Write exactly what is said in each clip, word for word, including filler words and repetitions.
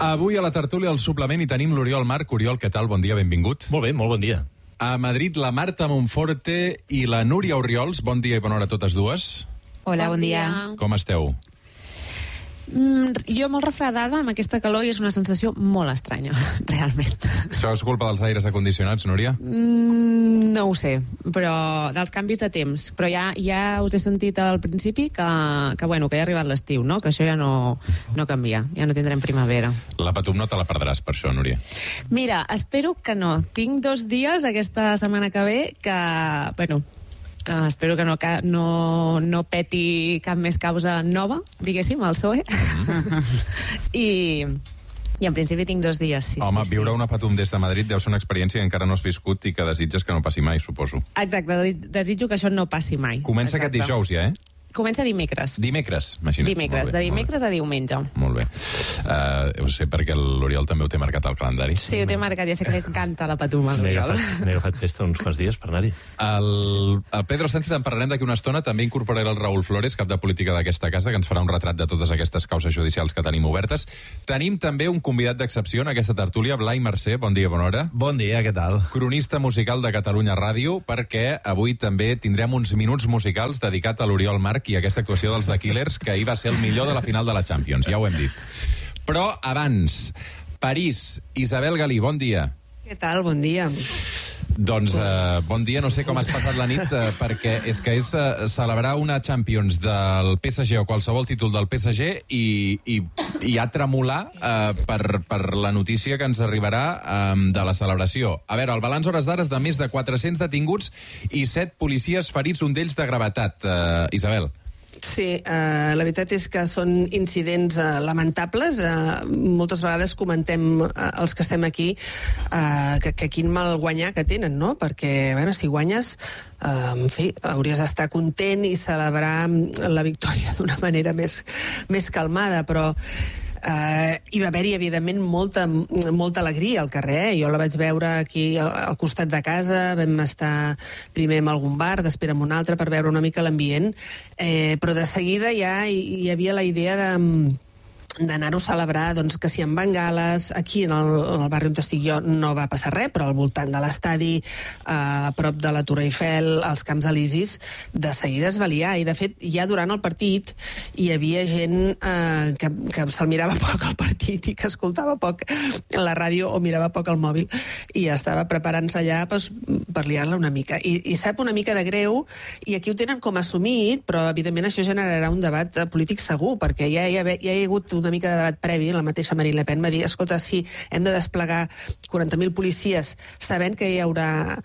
Avui a la tertúlia al suplement hi tenim l'Oriol Marc. Oriol, què tal? Bon dia, benvingut. Molt bé, molt bon dia. A Madrid, la Marta Monforte i la Núria Orriols. Bon dia i bona hora a totes dues. Hola, bon, bon dia. dia. Com esteu? Mm, jo molt refredada amb aquesta calor i és una sensació molt estranya, realment. Això és culpa dels aires acondicionats, Núria? Mm, no ho sé, però dels canvis de temps. Però ja, ja us he sentit al principi que, que, bueno, que ja ha arribat l'estiu, no? Que això ja no, no canvia, ja no tindrem primavera. La Patum no te la perdràs per això, Núria. Mira, espero que no. Tinc dos dies aquesta setmana que ve que, bueno... Uh, espero que no, no, no peti cap més causa nova, diguéssim, al P S O E. I, I en principi tinc dos dies, sí. Home, sí, viure sí. una Patum des de Madrid deu ser una experiència que encara no has viscut i que desitges que no passi mai, suposo. Exacte, desitjo que això no passi mai. Comença Exacte. aquest dijous ja, eh? Comença dimecres. Dimecres, imagina't. Dimecres, bé, de dimecres a diumenge. Molt bé. Uh, ho sé perquè l'Oriol també ho té marcat al calendari. Sí, ho té marcat, ja sé que li encanta la Patum al Oriol. M'he agafat festa uns quants dies per anar-hi. El, el Pedro Sánchez en parlarem d'aquí una estona. També incorporarà el Raül Flores, cap de política d'aquesta casa, que ens farà un retrat de totes aquestes causes judicials que tenim obertes. Tenim també un convidat d'excepció en aquesta tertúlia, Blai Mercè. Bon dia, bona hora. Bon dia, què tal? Cronista musical de Catalunya Ràdio, perquè avui també tindrem uns minuts musicals dedicat a l'Oriol Marc i a aquesta actuació dels The Killers, que ahir va ser el millor de la final de la Champions, ja ho hem dit. Però abans, París, Isabel Galí, bon dia. Què tal? Bon dia. Doncs uh, bon dia, no sé com has passat la nit, uh, perquè és que és uh, celebrar una Champions del P S G o qualsevol títol del P S G i, i, i a tremolar uh, per, per la notícia que ens arribarà um, de la celebració. A veure, el balanç hores d'ara és de més de quatre-cents detinguts i set policies ferits, un d'ells de gravetat. Uh, Isabel. Sí, eh, la veritat és que són incidents eh, lamentables. Eh, moltes vegades comentem, eh, els que estem aquí, eh, que, que quin mal guanyar que tenen, no? Perquè, bueno, si guanyes, eh, en fi, hauries d'estar content i celebrar la victòria d'una manera més, més calmada, però... Uh, hi va haver-hi, evidentment, molta, molta alegria al carrer. Eh? Jo la vaig veure aquí al, al costat de casa, vam estar primer en algun bar, després en un altre, per veure una mica l'ambient, eh, però de seguida ja hi, hi havia la idea de... d'anar-ho a celebrar, doncs, que si amb bengales, aquí en el, en el barri on estic jo no va passar res, però al voltant de l'estadi, eh, a prop de la Tour Eiffel, als Camps Elisis, de seguida es va liar, i de fet ja durant el partit hi havia gent eh, que, que se'l mirava poc al partit i que escoltava poc la ràdio o mirava poc el mòbil i estava preparant-se allà doncs, per liar-la una mica. I, i sap una mica de greu, i aquí ho tenen com assumit, però evidentment això generarà un debat polític segur, perquè ja hi ha, ja hi ha hagut una mica de debat previ, la mateixa Marine Le Pen va dir, escolta, si hem de desplegar quaranta mil policies sabent que hi haurà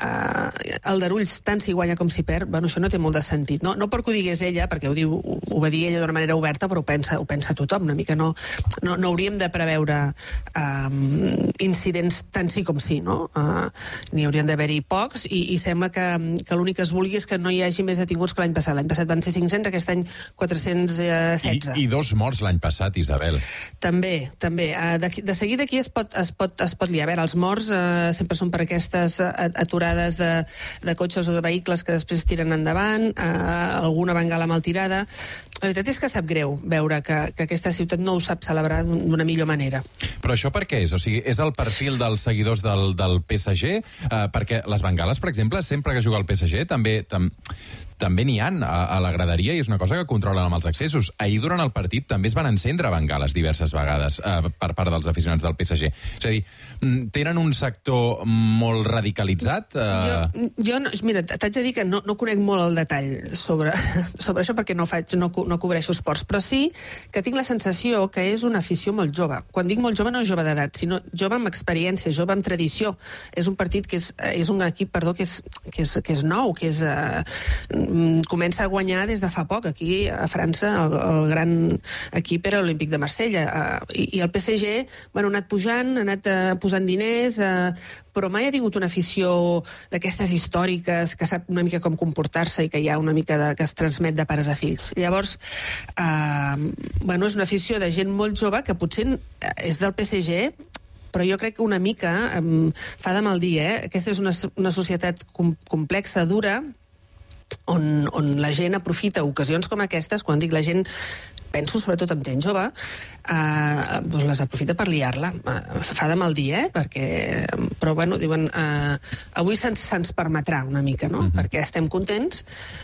eh, aldarulls tant si guanya com si perd, bueno, això no té molt de sentit. No, no perquè ho digués ella, perquè ho, diu, ho va dir ella d'una manera oberta, però ho pensa, ho pensa tothom, una mica no, no, no hauríem de preveure eh, incidents tant sí com sí, no? Eh, n'hi haurien d'haver-hi pocs, i, i sembla que, que l'únic que es vulgui és que no hi hagi més detinguts que l'any passat. L'any passat van ser cinc-cents, aquest any quatre-cents setze. I, i dos morts l'any passat, Isabel. També, també. De, de seguida aquí es pot, es, pot, es pot liar. A veure, els morts eh, sempre són per aquestes aturades de, de cotxes o de vehicles que després tiren endavant, eh, alguna bengala mal tirada. La veritat és que sap greu veure que, que aquesta ciutat no ho sap celebrar d'una millor manera. Però això per què és? O sigui, és el perfil dels seguidors del, del P S G? Eh, perquè les bengales, per exemple, sempre que juga el P S G també... Tam... també n'hi ha a, a la graderia i és una cosa que controlen amb els accessos. Ahir, durant el partit, també es van encendre bengales diverses vegades eh, per part dels aficionats del P S G. És a dir, tenen un sector molt radicalitzat? Eh... Jo, jo no, mira, t'haig de dir que no, no conec molt el detall sobre, sobre això perquè no, faig, no, no cobreixo esports, però sí que tinc la sensació que és una afició molt jove. Quan dic molt jove, no jove d'edat, sinó jove amb experiència, jove amb tradició. És un partit que és, és un equip, perdó, que és, que és, que és nou, que és... Eh, comença a guanyar des de fa poc. Aquí a França el, el gran equip era l'Olímpic de Marsella, uh, i, i el P S G, bueno, ha anat pujant, ha anat uh, posant diners, uh, però mai ha tingut una afició d'aquestes històriques que sap una mica com comportar-se i que hi ha una mica de, que es transmet de pares a fills. Llavors, uh, bueno, és una afició de gent molt jove que potser és del P S G, però jo crec que una mica um, fa de mal dir, eh? Aquesta és una, una societat com, complexa, dura, on, on la gent aprofita ocasions com aquestes, quan dic la gent, penso sobretot en gent jove, eh, doncs les aprofita per liar-la. Eh, fa de mal dir, eh? Perquè, però, bueno, diuen, eh, avui se'ns se permetrà una mica, no? Uh-huh. Perquè estem contents,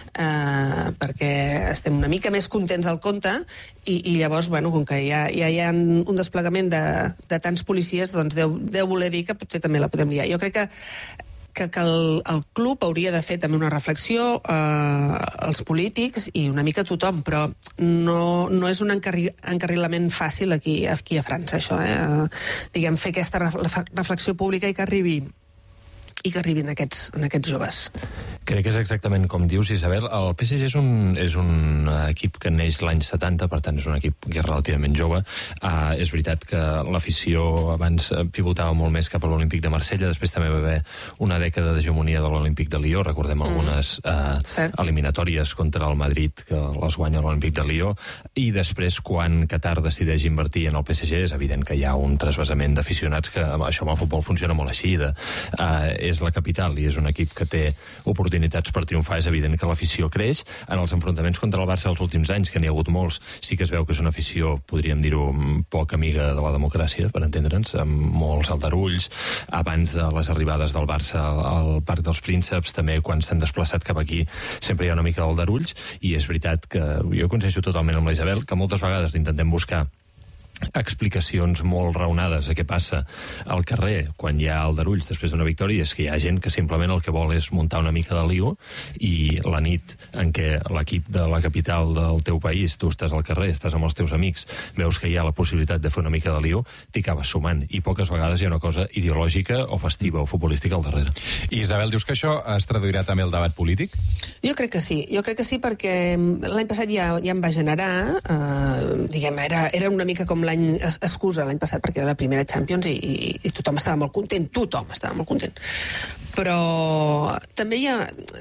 eh, perquè estem una mica més contents del compte, i, i llavors, bueno, com que ja, ja hi ha un desplegament de, de tants policies, doncs deu, deu voler dir que potser també la podem liar. Jo crec que que, que el, el club hauria de fer també una reflexió, eh, els polítics i una mica tothom, però no, no és un encarri, encarrilament fàcil aquí, aquí a França, això, eh? Diguem, fer aquesta reflexió pública i que arribi i que arribin aquests, en aquests joves. Crec que és exactament com dius, Isabel. El P S G és un, és un equip que neix l'any setanta, per tant és un equip que és relativament jove. Uh, és veritat que l'afició abans pivotava molt més cap a l'Olímpic de Marsella, després també va haver una dècada d'hegemonia de l'Olímpic de Lió, recordem mm. algunes uh, eliminatòries contra el Madrid que les guanya l'Olímpic de Lió, i després quan Qatar decideix invertir en el P S G és evident que hi ha un trasbasament d'aficionats, que això amb el futbol funciona molt així, de, uh, és la capital i és un equip que té oportunitats per triomfar, és evident que l'afició creix. En els enfrontaments contra el Barça dels últims anys, que n'hi ha hagut molts, sí que es veu que és una afició, podríem dir-ho, poc amiga de la democràcia, per entendre'ns, amb molts aldarulls. Abans de les arribades del Barça al Parc dels Prínceps, també quan s'han desplaçat cap aquí, sempre hi ha una mica d'aldarulls, i és veritat que jo coincideixo totalment amb la Isabel, que moltes vegades intentem buscar explicacions molt raonades a què passa al carrer quan hi ha aldarulls després d'una victòria, és que hi ha gent que simplement el que vol és muntar una mica de lío, i la nit en què l'equip de la capital del teu país, tu estàs al carrer, estàs amb els teus amics, veus que hi ha la possibilitat de fer una mica de lío, t'hi acabes sumant, i poques vegades hi ha una cosa ideològica o festiva o futbolística al darrere. I Isabel, dius que això es traduirà també al debat polític? Jo crec que sí, jo crec que sí, perquè l'any passat ja, ja em va generar, eh, diguem, era, era una mica com l'any excusa l'any passat, perquè era la primera Champions i, i, i tothom estava molt content, tothom estava molt content. Però també hi ha,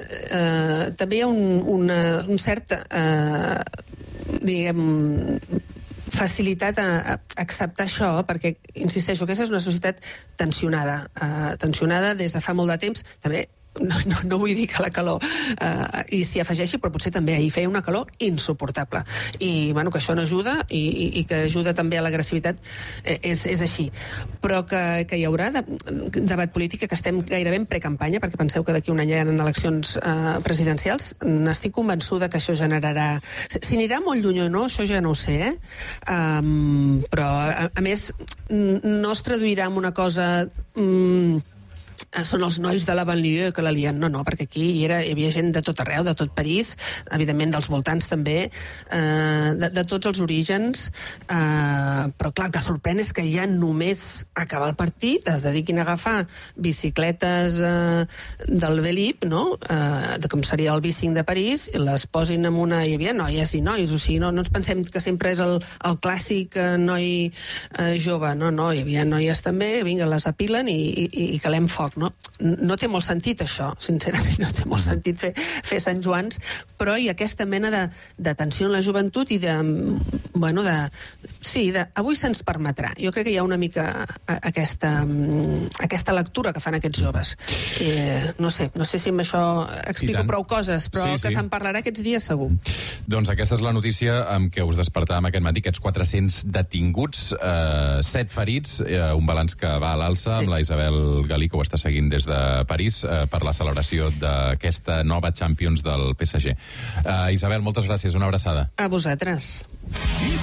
eh, també hi ha un, una, un cert, eh, diguem, facilitat a, a acceptar això, perquè, insisteixo, aquesta és una societat tensionada, eh, tensionada des de fa molt de temps, també. No, no, no vull dir que la calor eh, i s'hi afegeixi, però potser també ahir feia una calor insuportable, i bueno, que això no ajuda, i, i, i que ajuda també a l'agressivitat, eh, és, és així, però que, que hi haurà de, debat polític, que estem gairebé en precampanya, perquè penseu que d'aquí un any hi ha eleccions eh, presidencials. N'estic convençuda que això generarà, si anirà molt lluny o no, això ja no ho sé, eh? um, però a, a més no es traduirà en una cosa um, són els nois de la banlieue que la lien, no, no, perquè aquí hi, era, hi havia gent de tot arreu, de tot París, evidentment dels voltants també, eh, de, de tots els orígens, eh, però clar, el que sorprèn és que ja només acabar el partit es dediquin a agafar bicicletes eh, del Velib, no?, eh, de com seria el bicing de París, i les posin en una... Hi havia noies i nois, o sigui, no, no ens pensem que sempre és el, el clàssic eh, noi eh, jove, no, no, hi havia noies també, vinga, les apilen i, i, i calem foc, no? No té molt sentit això, sincerament, no té molt sentit fer, fer Sant Joans, però hi ha aquesta mena de, de tensió en la joventut i de, bueno, de... Sí, de, avui se'ns permetrà. Jo crec que hi ha una mica aquesta, aquesta lectura que fan aquests joves. Eh, no sé, no sé si amb això explico prou coses, però sí, sí. que se'n parlarà aquests dies segur. Doncs aquesta és la notícia amb què us despertàvem aquest matí, aquests quatre-cents detinguts, eh, set ferits, eh, un balanç que va a l'alça, sí. amb la Isabel Galí, que ho està seguint des de París, eh, per la celebració d'aquesta nova Champions del P S G. Uh, Isabel, moltes gràcies, una abraçada. A vosaltres.